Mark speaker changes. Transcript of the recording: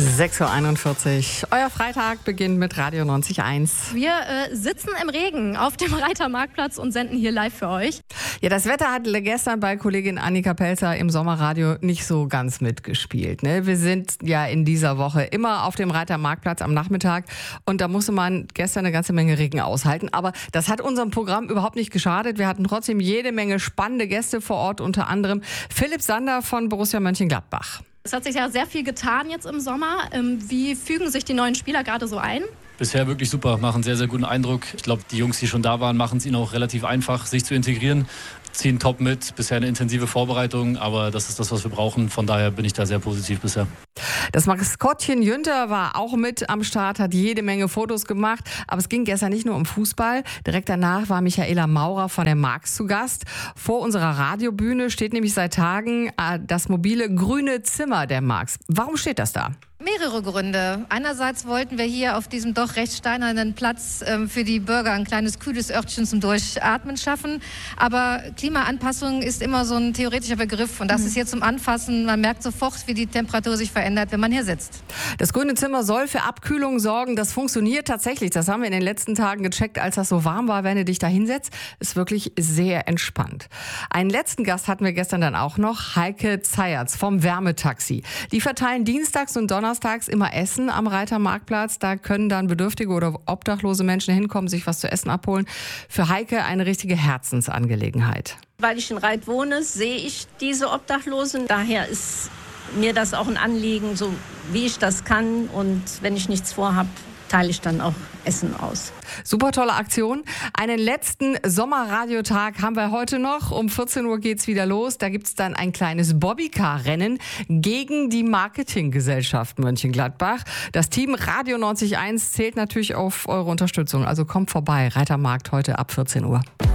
Speaker 1: 6.41 Uhr. Euer Freitag beginnt mit Radio 90.1.
Speaker 2: Wir sitzen im Regen auf dem Reitermarktplatz und senden hier live für euch.
Speaker 1: Ja, das Wetter hat gestern bei Kollegin Annika Pelzer im Sommerradio nicht so ganz mitgespielt. Ne? Wir sind ja in dieser Woche immer auf dem Reitermarktplatz am Nachmittag und da musste man gestern eine ganze Menge Regen aushalten. Aber das hat unserem Programm überhaupt nicht geschadet. Wir hatten trotzdem jede Menge spannende Gäste vor Ort, unter anderem Philipp Sander von Borussia Mönchengladbach.
Speaker 2: Es hat sich ja sehr viel getan jetzt im Sommer. Wie fügen sich die neuen Spieler gerade so ein?
Speaker 3: Bisher wirklich super, machen sehr, sehr guten Eindruck. Ich glaube, die Jungs, die schon da waren, machen es ihnen auch relativ einfach, sich zu integrieren. Ziehen top mit, bisher eine intensive Vorbereitung, aber das ist das, was wir brauchen. Von daher bin ich da sehr positiv bisher.
Speaker 1: Das Maskottchen Jünter war auch mit am Start, hat jede Menge Fotos gemacht. Aber es ging gestern nicht nur um Fußball. Direkt danach war Michaela Maurer von der Marx zu Gast. Vor unserer Radiobühne steht nämlich seit Tagen das mobile grüne Zimmer der Marx. Warum steht das da?
Speaker 4: Mehrere Gründe. Einerseits wollten wir hier auf diesem doch recht steinernen Platz für die Bürger ein kleines kühles Örtchen zum Durchatmen schaffen. Aber Klimaanpassung ist immer so ein theoretischer Begriff. Und das ist hier zum Anfassen. Man merkt sofort, wie die Temperatur sich verändert, wenn man hier sitzt.
Speaker 1: Das grüne Zimmer soll für Abkühlung sorgen. Das funktioniert tatsächlich. Das haben wir in den letzten Tagen gecheckt, als das so warm war, wenn du dich da hinsetzt. Ist wirklich sehr entspannt. Einen letzten Gast hatten wir gestern dann auch noch, Heike Zeyerz vom Wärmetaxi. Die verteilen dienstags und donnerstags immer Essen am Reitermarktplatz. Da können dann bedürftige oder obdachlose Menschen hinkommen, sich was zu essen abholen. Für Heike eine richtige Herzensangelegenheit.
Speaker 5: Weil ich in Reit wohne, sehe ich diese Obdachlosen. Daher ist mir das auch ein Anliegen, so wie ich das kann. Und wenn ich nichts vorhabe, teile ich dann auch Essen aus.
Speaker 1: Super tolle Aktion. Einen letzten Sommerradiotag haben wir heute noch. Um 14 Uhr geht's wieder los. Da gibt's dann ein kleines Bobbycar-Rennen gegen die Marketinggesellschaft Mönchengladbach. Das Team Radio 90.1 zählt natürlich auf eure Unterstützung. Also kommt vorbei. Reitermarkt heute ab 14 Uhr.